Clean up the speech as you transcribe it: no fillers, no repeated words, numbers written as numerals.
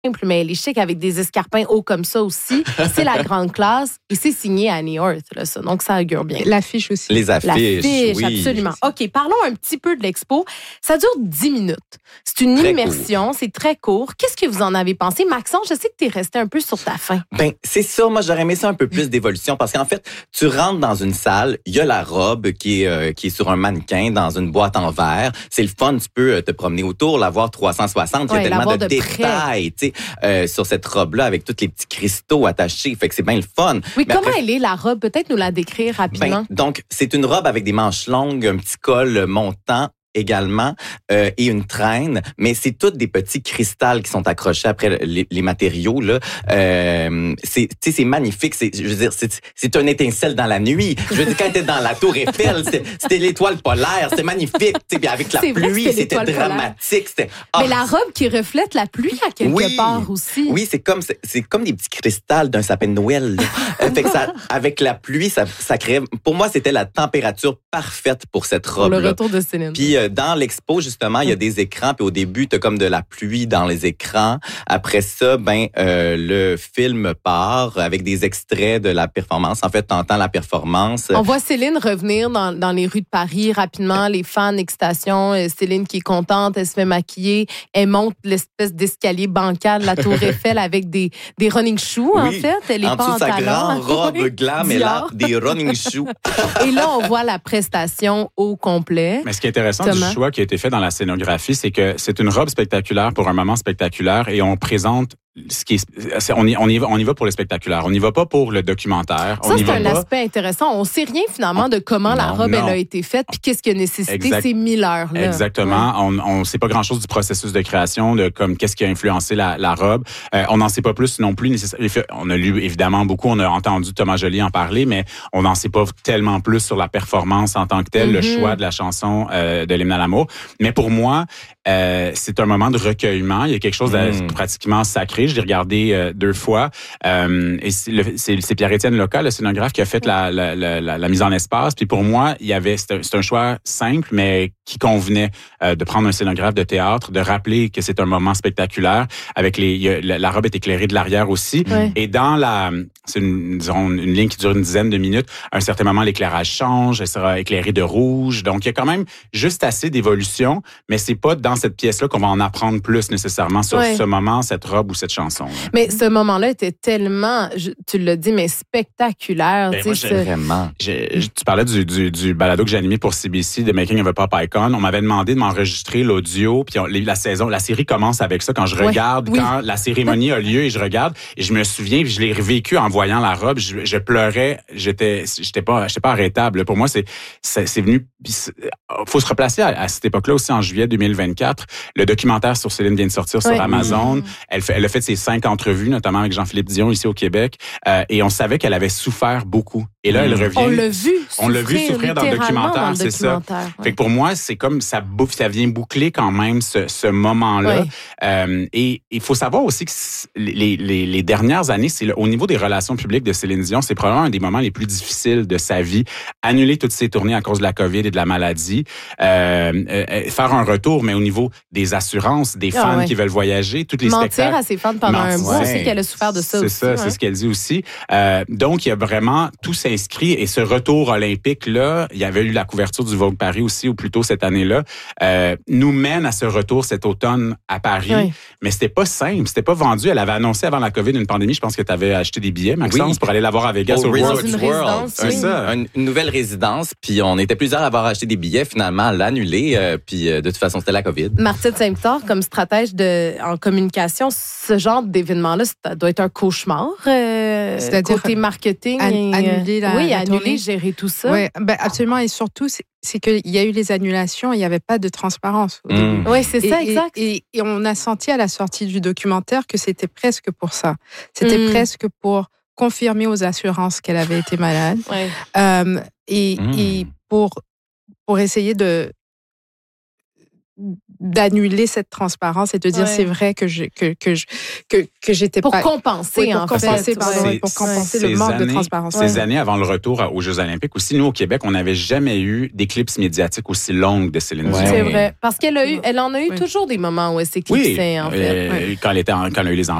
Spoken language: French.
mais elle est chic avec des escarpins hauts comme ça aussi. C'est la grande classe et c'est signé Annie Orth, là, ça. Donc, ça augure bien. L'affiche aussi. Les affiches, L'affiche, oui. absolument. OK, parlons un petit peu de l'expo. Ça dure 10 minutes. C'est une Très immersion, court. c'est très court. Qu'est-ce que vous en avez pensé? Maxence, je sais que tu es resté un peu sur ta faim. Ben, c'est ça. Moi, j'aurais aimé ça un peu plus d'évolution parce qu'en fait, tu rentres dans une salle, il y a la robe qui est sur un mannequin dans une boîte en verre. C'est le fun. Tu peux te promener autour, la voir 360. Il y a tellement de détails, tu sais, sur cette robe-là avec tous les petits cristaux attachés. Fait que c'est bien le fun. Oui, Mais comment après, elle est, la robe? Peut-être nous la décrire rapidement. donc, c'est une robe avec des manches longues, un petit col montant également et une traîne, mais c'est toutes des petits cristals qui sont accrochés après les matériaux là. C'est magnifique. Je veux dire, c'est un étincelle dans la nuit. Je veux dire, quand t'es dans la Tour Eiffel, c'était l'étoile polaire. C'était magnifique. Puis avec la pluie, c'était dramatique. Mais la robe qui reflète la pluie à quelque part aussi. Oui, c'est comme des petits cristals d'un sapin de Noël. Fait que ça, avec la pluie, ça crée. Pour moi, c'était la température parfaite pour cette robe. Pour le retour de Céline. Puis dans l'expo, justement, il y a des écrans. Puis au début, t'as comme de la pluie dans les écrans. Après ça, le film part avec des extraits de la performance. En fait, t'entends la performance. On voit Céline revenir dans les rues de Paris rapidement. Les fans, excitation. Céline qui est contente, elle se fait maquiller. Elle monte l'espèce d'escalier bancal de la Tour Eiffel avec des running shoes, en fait. Elle est en pas dessous en de sa talons. grande robe glam, elle a des running shoes. Et là, on voit la prestation au complet. Mais ce qui est intéressant du choix qui a été fait dans la scénographie, c'est que c'est une robe spectaculaire pour un moment spectaculaire et on présente ce qui est, on y va pour le spectaculaire. On n'y va pas pour le documentaire. Ça, c'est un aspect intéressant. On sait rien finalement de comment la robe elle a été faite puis qu'est-ce qui a nécessité ces 1000 heures-là. Exactement. Ouais. On sait pas grand-chose du processus de création, de comme qu'est-ce qui a influencé la robe. On n'en sait pas plus non plus. On a lu évidemment beaucoup, on a entendu Thomas Joly en parler, mais on n'en sait pas tellement plus sur la performance en tant que telle, le choix de la chanson de l'hymne à l'amour. Mais pour moi, c'est un moment de recueillement. Il y a quelque chose de pratiquement sacré. Je l'ai regardé 2 fois. Et c'est Pierre-Étienne Loca, le scénographe, qui a fait la mise en espace. Puis pour moi, c'est un choix simple, mais qui convenait de prendre un scénographe de théâtre, de rappeler que c'est un moment spectaculaire. Avec la robe est éclairée de l'arrière aussi. Ouais. Et dans c'est une ligne qui dure une dizaine de minutes. À un certain moment, l'éclairage change. Elle sera éclairée de rouge. Donc, il y a quand même juste assez d'évolution, mais c'est pas dans cette pièce-là qu'on va en apprendre plus nécessairement sur ce moment, cette robe ou cette chanson. Là. Mais ce moment-là était tellement, tu l'as dit, mais spectaculaire. Ben moi, vraiment. Tu parlais du balado que j'ai animé pour CBC, The Making of a Pop Icon. On m'avait demandé de m'enregistrer l'audio, puis la série commence avec ça quand je regarde, quand la cérémonie a lieu et je regarde, et je me souviens, puis je l'ai revécu en voyant la robe, je pleurais, j'étais pas arrêtable. Pour moi, c'est venu. Faut se replacer à cette époque-là aussi, en juillet 2024. Le documentaire sur Céline vient de sortir sur Amazon. Elle a fait ses 5 entrevues, notamment avec Jean-Philippe Dion ici au Québec, et on savait qu'elle avait souffert beaucoup. Et là, elle revient. On l'a vu souffrir dans le documentaire, c'est ça. Ouais. Fait que pour moi, c'est comme ça vient boucler quand même ce moment-là. Ouais. Et il faut savoir aussi que les dernières années, au niveau des relations publiques de Céline Dion, c'est probablement un des moments les plus difficiles de sa vie. Annuler toutes ses tournées à cause de la COVID et de la maladie, faire un retour, mais au niveau des assurances, des fans qui veulent voyager, toutes les spectacles. Mentir à ses fans pendant un mois, on sait qu'elle a souffert de ça aussi. C'est ça, c'est ce qu'elle dit aussi. Donc, il y a vraiment tout s'inscrit et ce retour olympique-là, il y avait eu la couverture du Vogue Paris aussi, ou plutôt cette année-là, nous mène à ce retour cet automne à Paris. Mais c'était pas simple, c'était pas vendu. Elle avait annoncé avant la COVID une pandémie, je pense que tu avais acheté des billets, Maxence, pour aller la voir à Vegas au Resorts World. C'est ça, une nouvelle résidence, puis on était plusieurs à avoir acheté des billets, finalement, à l'annuler, puis de toute façon, c'était la COVID. Martine Saint-Victor, comme stratège en communication, ce genre d'événement-là, ça doit être un cauchemar. C'est-à-dire côté marketing. Annuler, gérer tout ça. Oui, absolument. Et surtout, c'est qu'il y a eu les annulations et il n'y avait pas de transparence au début. Oui, c'est ça, exact. Et on a senti à la sortie du documentaire que c'était presque pour ça. C'était presque pour confirmer aux assurances qu'elle avait été malade. Et pour essayer d'annuler cette transparence et de dire c'est vrai que j'étais pour pas compenser pour compenser le manque de transparence. Ces années avant le retour aux Jeux Olympiques aussi, nous au Québec, on n'avait jamais eu d'éclipse médiatique aussi longue de Céline Dion. C'est vrai, parce qu'elle en a eu toujours des moments où elle s'éclipsait en fait. Quand elle a eu les enfants.